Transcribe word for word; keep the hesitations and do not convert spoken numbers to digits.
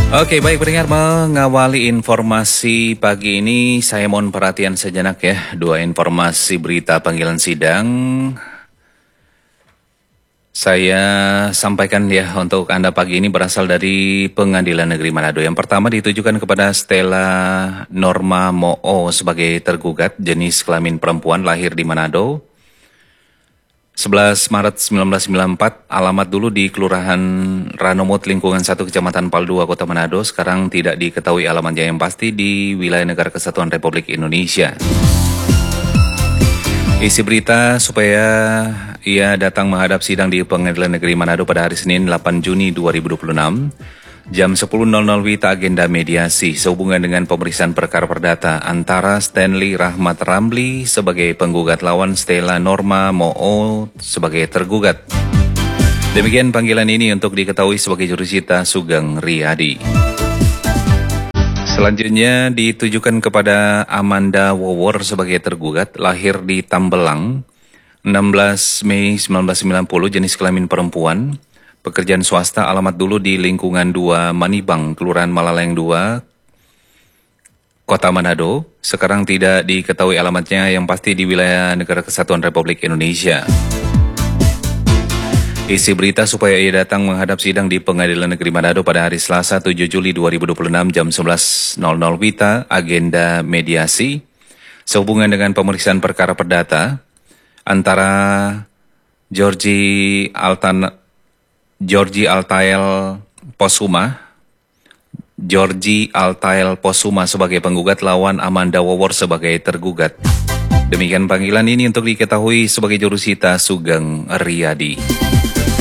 Oke, baik pendengar, mengawali informasi pagi ini saya mohon perhatian sejenak ya. Dua informasi berita panggilan sidang saya sampaikan ya untuk Anda pagi ini berasal dari Pengadilan Negeri Manado. Yang pertama ditujukan kepada Stella Norma Moo sebagai tergugat, jenis kelamin perempuan, lahir di Manado. sebelas Maret seribu sembilan ratus sembilan puluh empat, alamat dulu di Kelurahan Ranomut, lingkungan satu, Kecamatan Paldua, Kota Manado. Sekarang tidak diketahui alamatnya yang pasti di wilayah Negara Kesatuan Republik Indonesia. Isi berita supaya ia datang menghadap sidang di Pengadilan Negeri Manado pada hari Senin delapan Juni dua ribu dua puluh enam. Jam sepuluh nol nol W I T A agenda mediasi sehubungan dengan pemeriksaan perkara perdata antara Stanley Rahmat Ramli sebagai penggugat lawan Stella Norma Moo sebagai tergugat. Demikian panggilan ini untuk diketahui sebagai jurusita Sugeng Riyadi. Selanjutnya ditujukan kepada Amanda Wowor sebagai tergugat, lahir di Tambelang, enam belas Mei seribu sembilan ratus sembilan puluh, jenis kelamin perempuan, pekerjaan swasta, alamat dulu di lingkungan dua Manibang, Kelurahan Malaleng dua, Kota Manado. Sekarang tidak diketahui alamatnya yang pasti di wilayah Negara Kesatuan Republik Indonesia. Isi berita supaya ia datang menghadap sidang di Pengadilan Negeri Manado pada hari Selasa tujuh Juli dua ribu dua puluh enam jam sebelas nol nol W I T A, agenda mediasi sehubungan dengan pemeriksaan perkara perdata antara Georgie Altan Georgie Altael Posuma, Georgie Altael Posuma sebagai penggugat lawan Amanda Wowor sebagai tergugat. Demikian panggilan ini untuk diketahui sebagai jurusita Sugeng Riyadi.